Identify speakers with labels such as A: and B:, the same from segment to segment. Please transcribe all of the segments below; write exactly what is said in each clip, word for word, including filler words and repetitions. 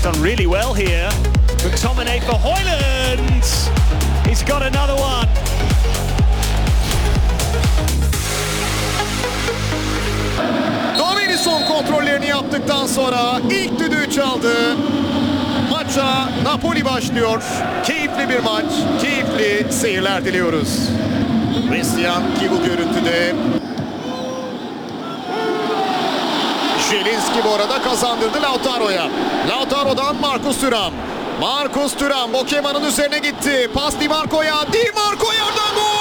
A: done really well here. McTominay for Højlund. He's got another one.
B: Domini son kontrollerini yaptıktan sonra ilk düdüğü çaldı. Maça Napoli başlıyor. Keyifli bir maç, keyifli seyirler diliyoruz. Christian ki bu görüntüde. Jelinski bu arada kazandırdı Lautaro'ya. Lautaro'dan Marcus Thuram. Marcus Thuram Bokema'nın üzerine gitti. Pas Di Marco'ya. Di Marco yerden gol!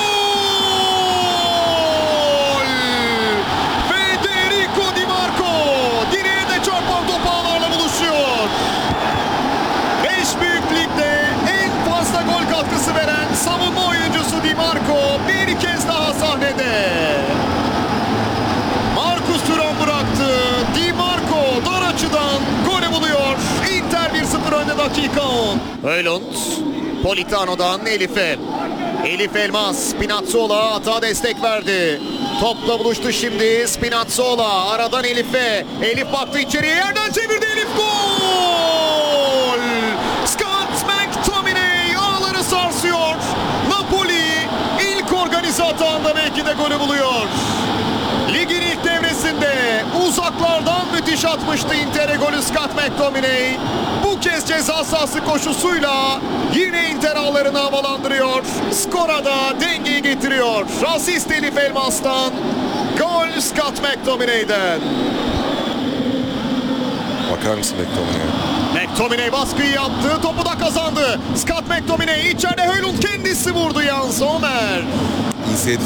B: Federico Di Marco direğe de çarpan top ağlarla buluşuyor. Beş büyük ligde en fazla gol katkısı veren savunma oyuncusu Di Marco bir kez daha sahnede. Marcus Thuram bıraktı. Di Marco dar açıdan golü buluyor. Inter bir sıfır önde dakika on. Højlund Politano'dan Elif'e. Elif Elmas Spinazzola hata destek verdi. Topla buluştu şimdi Spinazzola. Aradan Elif'e. Elif baktı içeriye, yerden çevirdi Elif, gol! Scott McTominay ağları sarsıyor. Napoli ilk organize hatağında belki de golü buluyor. Ligin ilk devresinde uzaklardan müthiş atmıştı Inter'e golü Scott McTominay. Bu kez ceza sahası koşusuyla yine Inter ağlarını havalandırıyor. Skora da dengeyi getiriyor. Asist Elif Elmas'tan. Gol Scott McTominay'den.
C: Bakar mısın McTominay'e?
B: McTominay baskıyı yaptı. Topu da kazandı. Scott McTominay içeride, Højlund kendisi vurdu, Jan Sommer.
C: İnseydi